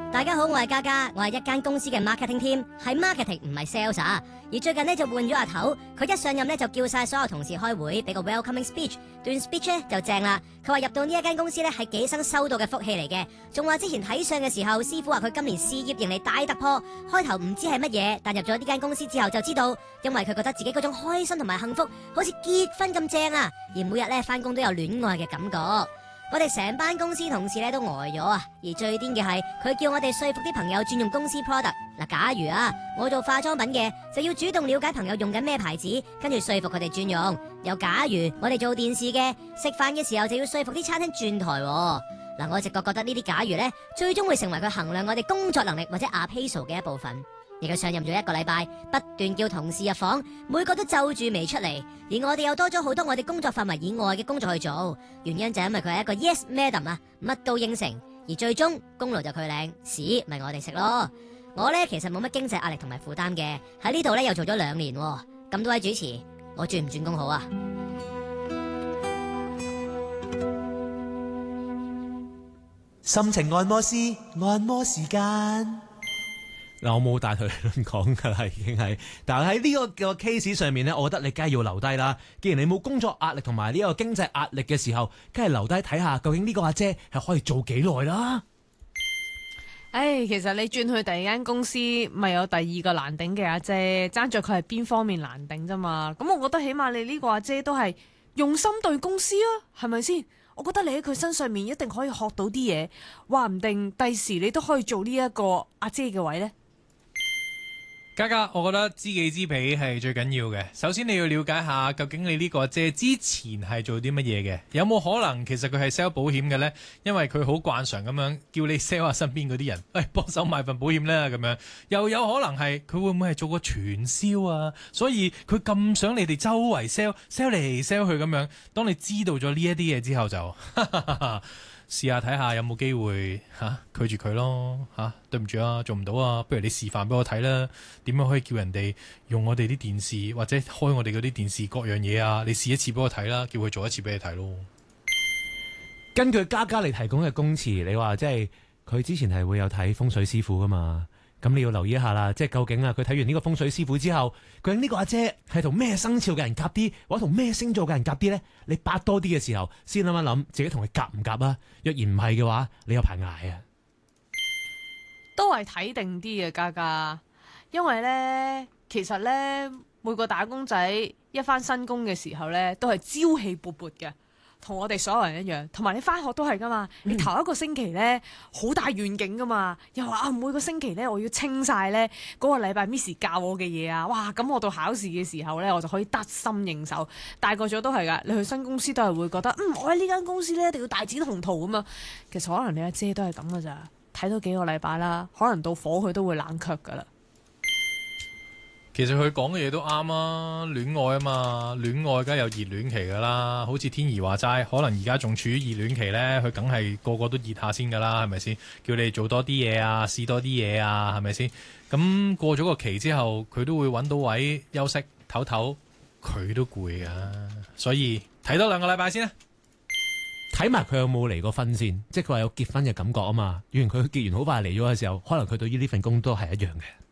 大家好，我係嘉嘉，我係一間公司嘅 marketing team， 係 marketing 唔係 sales 啊。而最近呢就換咗阿頭，佢一上任呢就叫晒所有同事開會，俾個 welcoming speech， 段 speech 呢就正啦。佢話入到呢一間公司呢係幾生收到嘅福氣嚟嘅，仲話之前睇相嘅時候，師傅話佢今年事業迎嚟大突破，開頭唔知係乜嘢，但入咗呢間公司之後就知道，因為佢覺得自己嗰種開心同埋幸福，好似結婚咁正啊，而每日呢翻工都有戀愛嘅感覺。我哋成班公司同事咧都呆咗啊！而最癲嘅係，佢叫我哋說服啲朋友轉用公司 product。嗱，假如啊，我做化妝品嘅，就要主動了解朋友用緊咩牌子，跟住說服佢哋轉用。又假如我哋做電視嘅，食飯嘅時候就要說服啲餐廳轉台。嗱，我直覺覺得呢啲假如呢，最終會成為佢衡量我哋工作能力或者 appraisal 嘅一部分。而佢上任咗1個禮拜，不斷叫同事入房，每個都皺住眉出嚟。而我哋又多咗好多我哋工作範圍以外嘅工作去做，原因就係因為佢係一個 yes madam 啊，乜都應承。而最終功勞就佢領，屎咪我哋食咯。我呢其實冇乜經濟壓力同埋負擔嘅，喺呢度呢又做咗2年。咁多位主持，我轉唔轉工好啊？ 心情按摩師，按摩時間。 嗱，我冇帶佢講噶啦，已經係。但係喺呢個 case 上面咧，我覺得你梗係要留低啦。既然你冇工作壓力同埋呢個經濟壓力嘅時候，梗係留低睇下究竟呢個阿姐係可以做幾耐啦。 其實你轉去第二間公司，咪有第二個難頂嘅阿姐，爭在佢係邊方面難頂啫嘛。咁我覺得起碼你呢個阿姐都係用心對公司啊，係咪先？我覺得你喺佢身上面一定可以學到啲嘢，話唔定第時你都可以做呢一個阿姐嘅位呢。 嘉嘉，我覺得知己知彼係最緊要嘅。首先你要了解下究竟你呢個阿姐之前係做啲乜嘢嘅，有冇可能其實佢係 sell 保險嘅呢？因為佢好慣常咁樣叫你 sell 下身邊嗰啲人，幫手買份保險啦咁樣。又有可能係佢會唔會係做過傳銷啊？所以佢咁想你哋周圍 sell 嚟 sell 去咁樣。當你知道咗呢一啲嘢之後就試下睇下有冇機會拒絕佢咯。對唔住啊，做唔到啊，不如你示範俾我睇啦，點樣可以叫人哋用我哋啲電視或者開我哋嗰啲電視各樣嘢啊？你試一次俾我睇啦，叫佢做一次俾你睇咯。 根據嘉嘉嚟提供嘅供詞，你話即係佢之前係會有睇風水師傅噶嘛？咁你要留意一下啦，即係究竟啊，佢睇完呢個風水師傅之後，究竟呢個阿姐係同咩生肖嘅人夾啲，或者同咩星座嘅人夾啲呢？你八多啲嘅時候，先諗一諗自己同佢夾唔夾啊？若然唔係嘅話，你有排捱啊！ 都係睇定啲嘅嘉嘉，因為呢，其實呢，每個打工仔一返新工嘅時候呢，都係朝氣勃勃嘅。同我哋所有人一樣，同埋你返學都係噶嘛。你頭一個星期呢，好大願景噶嘛，又話每個星期呢，我要清晒呢嗰個禮拜 Miss 教我嘅嘢啊，哇！咁我到考試嘅時候呢，我就可以得心應手。大個咗都係噶，你去新公司都係會覺得，我喺呢間公司呢，一定要大展宏圖咁嘛。其實可能你阿姐都係咁噶咋，睇多幾個禮拜啦，可能到火佢都會冷卻噶啦。 其實佢講嘅嘢都啱啊，戀愛啊嘛，戀愛梗係有熱戀期噶啦，好似天兒話齋，可能而家仲處於熱戀期呢，佢梗係個個都熱下先噶啦，係咪先？叫你做多啲嘢啊，試多啲嘢啊，係咪先？咁過咗個期之後，佢都會揾到位休息唞唞，佢都攰噶，所以睇多2個禮拜先啦。 睇埋佢有冇離過婚先，即係佢話有結婚嘅感覺啊嘛。如果佢結完好快嚟咗嘅時候，可能佢對於呢份工都係一樣嘅。